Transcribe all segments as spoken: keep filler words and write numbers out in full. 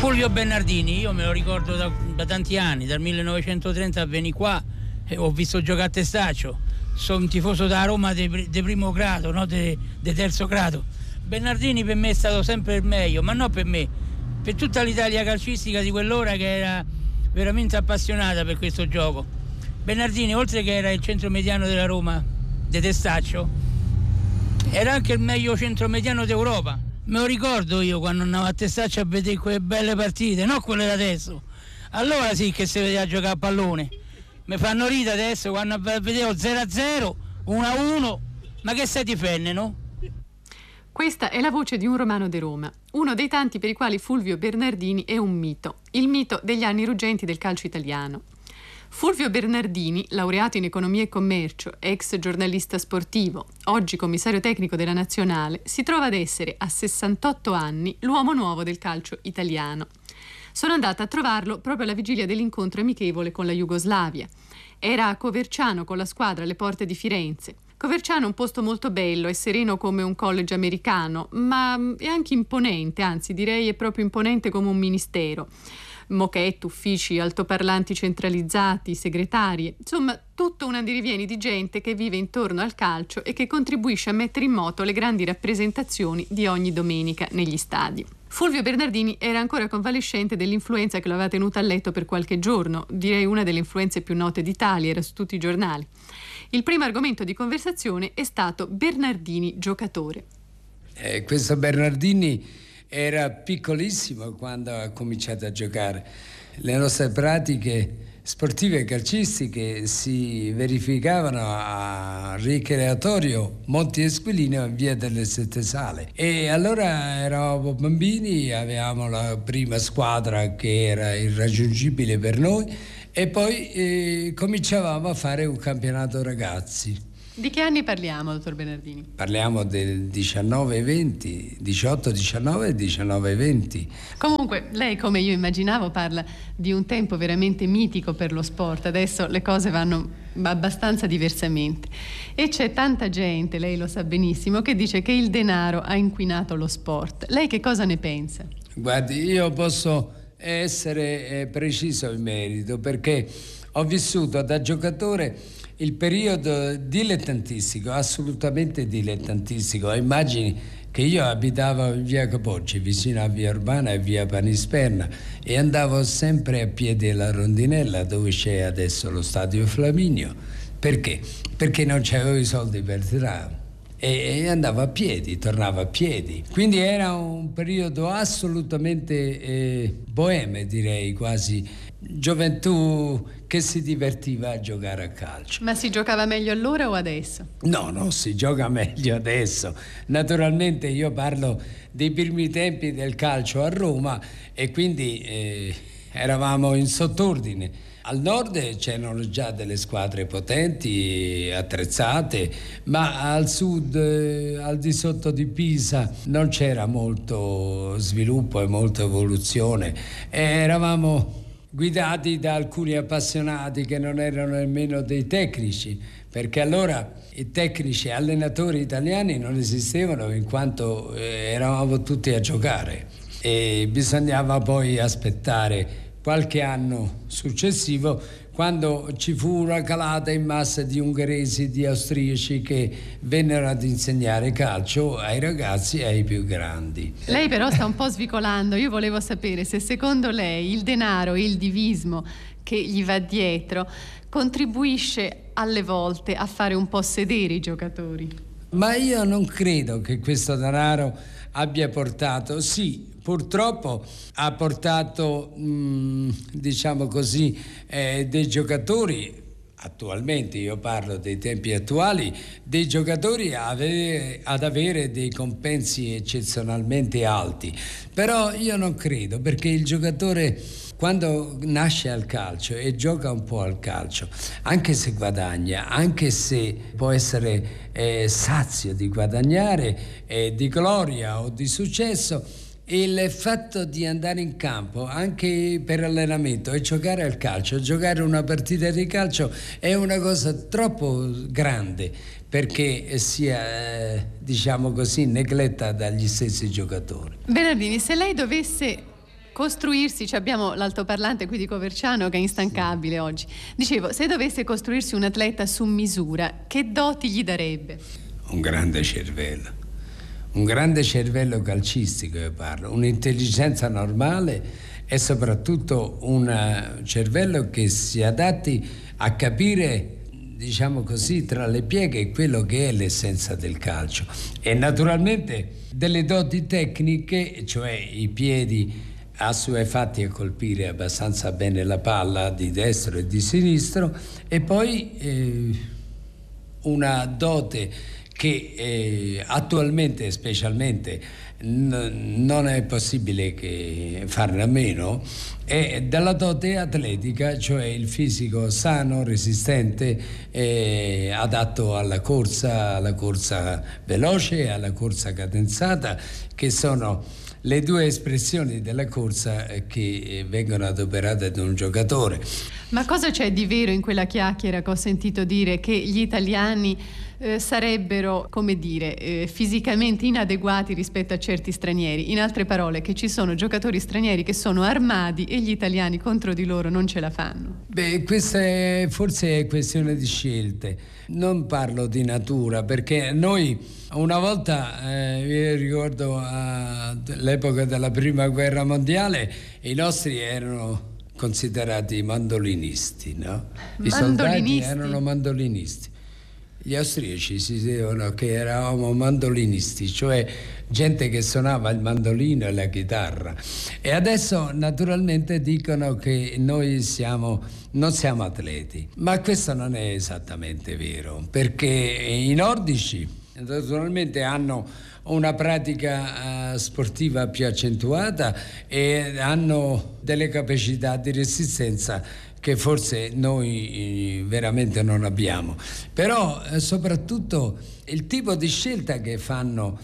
Fulvio Bernardini, io me lo ricordo da, da tanti anni, dal millenovecentotrenta veni qua e ho visto giocare a Testaccio. Sono un tifoso da Roma di primo grado, no? di terzo grado. Bernardini per me è stato sempre il meglio, ma non per me, per tutta l'Italia calcistica di quell'ora che era veramente appassionata per questo gioco. Bernardini, oltre che era il centromediano della Roma, di Testaccio, era anche il meglio centromediano d'Europa. Me lo ricordo io quando andavo a Testaccio a vedere quelle belle partite, non quelle da adesso. Allora sì che si vedeva giocare a pallone. Mi fanno ridere adesso quando vedevo zero a zero, uno a uno, ma che sei di fenne, no? Questa è la voce di un romano di Roma, uno dei tanti per i quali Fulvio Bernardini è un mito, il mito degli anni ruggenti del calcio italiano. Fulvio Bernardini, laureato in economia e commercio, ex giornalista sportivo, oggi commissario tecnico della Nazionale, si trova ad essere, a sessantotto anni, l'uomo nuovo del calcio italiano. Sono andata a trovarlo proprio alla vigilia dell'incontro amichevole con la Jugoslavia. Era a Coverciano con la squadra alle porte di Firenze. Coverciano è un posto molto bello, è sereno come un college americano, ma è anche imponente, anzi direi è proprio imponente come un ministero. Moquette, uffici, altoparlanti centralizzati, segretarie, insomma tutto un andirivieni di gente che vive intorno al calcio e che contribuisce a mettere in moto le grandi rappresentazioni di ogni domenica negli stadi. Fulvio Bernardini era ancora convalescente dell'influenza che lo aveva tenuto a letto per qualche giorno, direi una delle influenze più note d'Italia, era su tutti i giornali. Il primo argomento di conversazione è stato Bernardini giocatore. Eh, questo Bernardini era piccolissimo quando ha cominciato a giocare. Le nostre pratiche sportive e calcistiche si verificavano a Ricreatorio Monti Esquilino in via delle Sette Sale. E allora eravamo bambini, avevamo la prima squadra che era irraggiungibile per noi e poi eh, cominciavamo a fare un campionato ragazzi. Di che anni parliamo, dottor Bernardini? Parliamo del diciannove venti, diciotto diciannove e diciannove venti. Comunque, lei, come io immaginavo, parla di un tempo veramente mitico per lo sport. Adesso le cose vanno abbastanza diversamente. E c'è tanta gente, lei lo sa benissimo, che dice che il denaro ha inquinato lo sport. Lei che cosa ne pensa? Guardi, io posso essere preciso in merito, perché ho vissuto da giocatore il periodo dilettantistico, assolutamente dilettantistico. Immagini che io abitavo in via Capocci, vicino a via Urbana e via Panisperna, e andavo sempre a piedi alla Rondinella, dove c'è adesso lo stadio Flaminio. Perché? Perché non c'avevo i soldi per tirare. E andavo a piedi, tornavo a piedi. Quindi era un periodo assolutamente eh, boeme, direi, quasi gioventù che si divertiva a giocare a calcio. Ma si giocava meglio allora o adesso? No, no, si gioca meglio adesso. Naturalmente io parlo dei primi tempi del calcio a Roma e quindi eh, eravamo in sottordine. Al nord c'erano già delle squadre potenti, attrezzate, ma al sud, al di sotto di Pisa, non c'era molto sviluppo e molta evoluzione. E eravamo guidati da alcuni appassionati che non erano nemmeno dei tecnici, perché allora i tecnici allenatori italiani non esistevano, in quanto eravamo tutti a giocare e bisognava poi aspettare qualche anno successivo, quando ci fu una calata in massa di ungheresi, di austriaci che vennero ad insegnare calcio ai ragazzi e ai più grandi. Lei però sta un po' svicolando. Io volevo sapere se secondo lei il denaro e il divismo che gli va dietro contribuisce alle volte a fare un po' sedere i giocatori. Ma io non credo che questo denaro abbia portato, sì, purtroppo ha portato, mh, diciamo così, eh, dei giocatori, attualmente io parlo dei tempi attuali, dei giocatori a avere, ad avere dei compensi eccezionalmente alti. Però io non credo, perché il giocatore quando nasce al calcio e gioca un po' al calcio, anche se guadagna, anche se può essere eh, sazio di guadagnare, eh, di gloria o di successo, il fatto di andare in campo anche per allenamento e giocare al calcio, giocare una partita di calcio è una cosa troppo grande perché sia, eh, diciamo così, negletta dagli stessi giocatori. Bernardini, se lei dovesse Costruirsi, cioè abbiamo l'altoparlante qui di Coverciano che è instancabile oggi. Dicevo, se dovesse costruirsi un atleta su misura, che doti gli darebbe? Un grande cervello, un grande cervello calcistico, io parlo, un'intelligenza normale e soprattutto un cervello che si adatti a capire, diciamo così, tra le pieghe quello che è l'essenza del calcio e naturalmente delle doti tecniche, cioè i piedi assuefatti a colpire abbastanza bene la palla di destro e di sinistro e poi eh, una dote che eh, attualmente specialmente n- non è possibile che farne a meno è della dote atletica, cioè il fisico sano, resistente, eh, adatto alla corsa, alla corsa veloce e alla corsa cadenzata, che sono le due espressioni della corsa che vengono adoperate da un giocatore. Ma cosa c'è di vero in quella chiacchiera che ho sentito dire che gli italiani eh, sarebbero, come dire, eh, fisicamente inadeguati rispetto a certi stranieri? In altre parole, che ci sono giocatori stranieri che sono armati e gli italiani contro di loro non ce la fanno? Beh, questa è forse è questione di scelte. Non parlo di natura, perché noi una volta, eh, io ricordo all'epoca della prima guerra mondiale, i nostri erano considerati mandolinisti, no? I soldati erano mandolinisti. Gli austriaci si dicevano che eravamo mandolinisti, cioè gente che suonava il mandolino e la chitarra. E adesso naturalmente dicono che noi siamo, non siamo atleti, ma questo non è esattamente vero, perché i nordici naturalmente hanno una pratica uh, sportiva più accentuata e hanno delle capacità di resistenza che forse noi eh, veramente non abbiamo. Però eh, soprattutto il tipo di scelta che fanno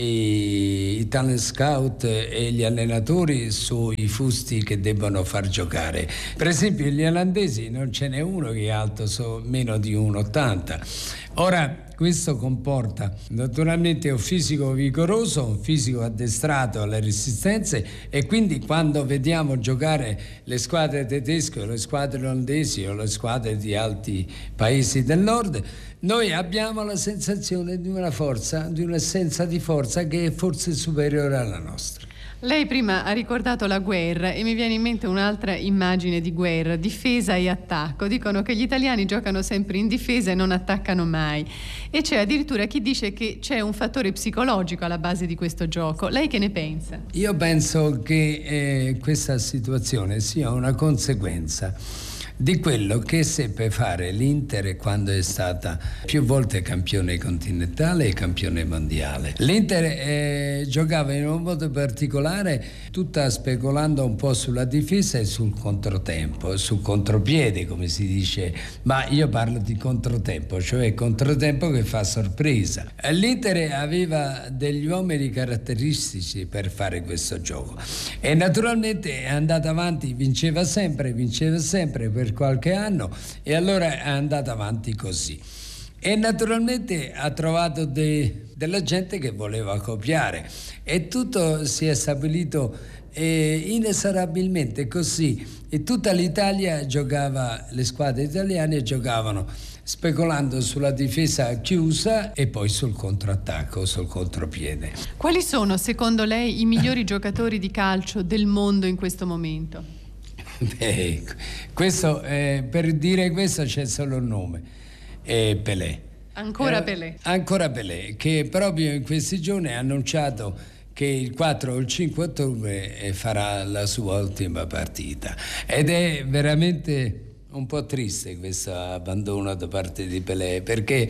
i, i talent scout e gli allenatori sui fusti che debbono far giocare. Per esempio gli olandesi non ce n'è uno che è alto so, meno di uno virgola ottanta. Ora questo comporta naturalmente un fisico vigoroso, un fisico addestrato alle resistenze e quindi quando vediamo giocare le squadre tedesche o le squadre olandesi o le squadre di altri paesi del nord, noi abbiamo la sensazione di una forza, di un'essenza di forza che è forse superiore alla nostra. Lei prima ha ricordato la guerra e mi viene in mente un'altra immagine di guerra, difesa e attacco. Dicono che gli italiani giocano sempre in difesa e non attaccano mai. E c'è addirittura chi dice che c'è un fattore psicologico alla base di questo gioco. Lei che ne pensa? Io penso che eh, questa situazione sia una conseguenza di quello che seppe fare l'Inter quando è stata più volte campione continentale e campione mondiale. L'Inter eh, giocava in un modo particolare, tutta speculando un po' sulla difesa e sul controtempo, sul contropiede come si dice, ma io parlo di controtempo, cioè controtempo che fa sorpresa. L'Inter aveva degli uomini caratteristici per fare questo gioco e naturalmente è andata avanti, vinceva sempre, vinceva sempre per qualche anno e allora è andata avanti così e naturalmente ha trovato de, della gente che voleva copiare e tutto si è stabilito eh, inesorabilmente così e tutta l'Italia giocava, le squadre italiane giocavano speculando sulla difesa chiusa e poi sul controattacco, sul contropiede. Quali sono secondo lei i migliori giocatori di calcio del mondo in questo momento? Beh, questo, eh, per dire questo c'è solo un nome, è Pelé. Ancora eh, Pelé? Ancora Pelé, che proprio in questi giorni ha annunciato che il quattro o il cinque ottobre farà la sua ultima partita. Ed è veramente un po' triste questo abbandono da parte di Pelé, perché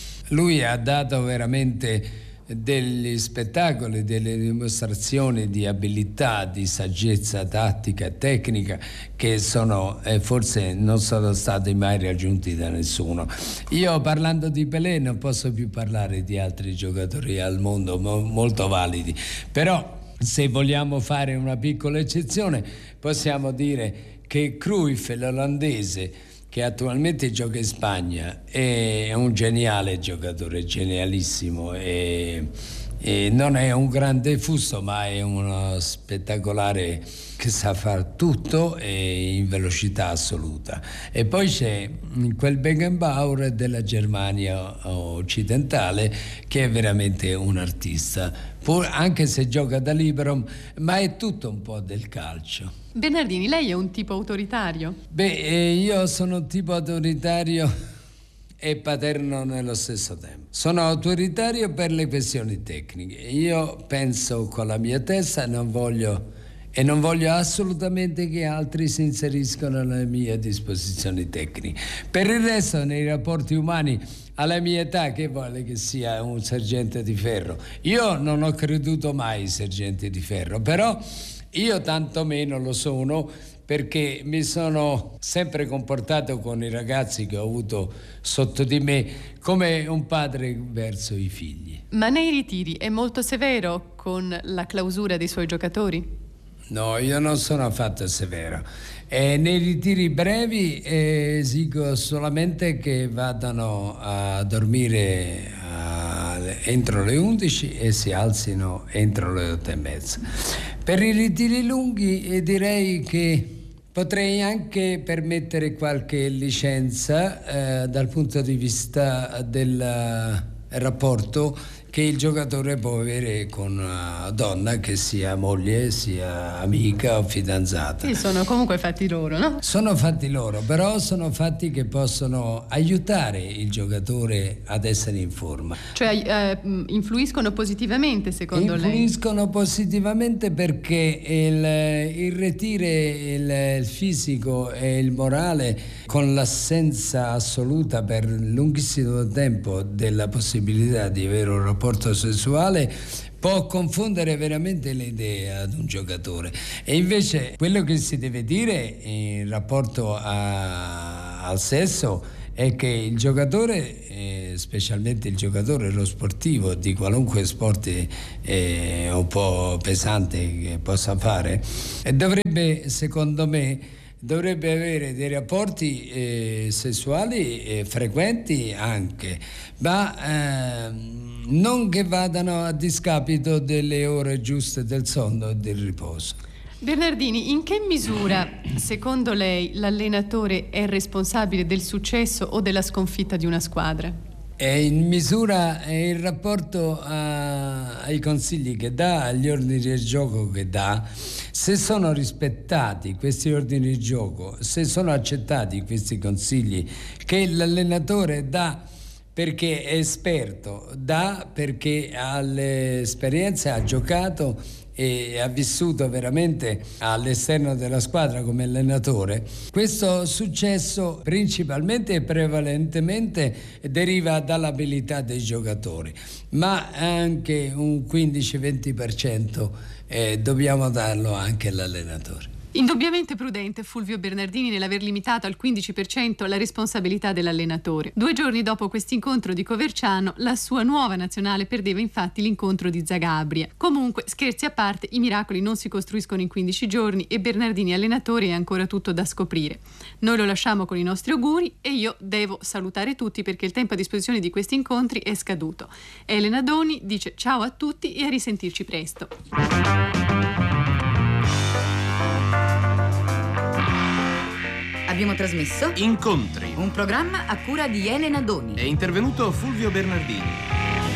lui ha dato veramente degli spettacoli, delle dimostrazioni di abilità, di saggezza tattica e tecnica che sono eh, forse non sono stati mai raggiunti da nessuno. Io parlando di Pelé non posso più parlare di altri giocatori al mondo mo- molto validi, però se vogliamo fare una piccola eccezione possiamo dire che Cruyff, l'olandese, che attualmente gioca in Spagna, è un geniale giocatore, genialissimo, e E non è un grande fusto, ma è uno spettacolare che sa fare tutto e in velocità assoluta. E poi c'è quel Beckenbauer della Germania occidentale, che è veramente un artista, pur, anche se gioca da libero, ma è tutto un po' del calcio. Bernardini, lei è un tipo autoritario? Beh, eh, io sono un tipo autoritario e paterno nello stesso tempo. Sono autoritario per le questioni tecniche. Io penso con la mia testa, non voglio e non voglio assolutamente che altri si inseriscano alle mie disposizioni tecniche. Per il resto, nei rapporti umani, alla mia età, che vuole che sia un sergente di ferro? Io non ho creduto mai ai sergenti di ferro, però io tantomeno lo sono, perché mi sono sempre comportato con i ragazzi che ho avuto sotto di me come un padre verso i figli. Ma nei ritiri è molto severo con la clausura dei suoi giocatori? No, io non sono affatto severo. E nei ritiri brevi eh, esigo solamente che vadano a dormire a, entro le undici e si alzino entro le otto e mezza. Per i ritiri lunghi eh, direi che potrei anche permettere qualche licenza eh, dal punto di vista del rapporto che il giocatore può avere con una donna, che sia moglie, sia amica o fidanzata. Sì, sono comunque fatti loro, no? Sono fatti loro, però sono fatti che possono aiutare il giocatore ad essere in forma. Cioè eh, influiscono positivamente, secondo influiscono lei? Influiscono positivamente perché il, il retire il, il fisico e il morale, con l'assenza assoluta per lunghissimo tempo della possibilità di avere un rapporto sessuale, può confondere veramente le idee ad un giocatore. E invece quello che si deve dire in rapporto a, al sesso è che il giocatore, eh, specialmente il giocatore, lo sportivo di qualunque sport eh, un po' pesante che possa fare, dovrebbe, secondo me, dovrebbe avere dei rapporti eh, sessuali eh, frequenti anche, ma eh, non che vadano a discapito delle ore giuste del sonno e del riposo. Bernardini, in che misura, secondo lei, l'allenatore è responsabile del successo o della sconfitta di una squadra? È in misura è il rapporto a, ai consigli che dà, agli ordini del gioco che dà. Se sono rispettati questi ordini di gioco, se sono accettati questi consigli che l'allenatore dà perché è esperto, dà perché ha l'esperienza, ha giocato e ha vissuto veramente all'esterno della squadra come allenatore, questo successo principalmente e prevalentemente deriva dall'abilità dei giocatori, ma anche un quindici venti per cento eh, dobbiamo darlo anche all'allenatore. Indubbiamente prudente Fulvio Bernardini nell'aver limitato al quindici per cento la responsabilità dell'allenatore. Due giorni dopo quest'incontro di Coverciano, la sua nuova nazionale perdeva infatti l'incontro di Zagabria. Comunque, scherzi a parte, i miracoli non si costruiscono in quindici giorni e Bernardini allenatore è ancora tutto da scoprire. Noi lo lasciamo con i nostri auguri e io devo salutare tutti perché il tempo a disposizione di questi incontri è scaduto. Elena Doni dice ciao a tutti e a risentirci presto. Abbiamo trasmesso Incontri, un programma a cura di Elena Doni. è intervenuto Fulvio Bernardini.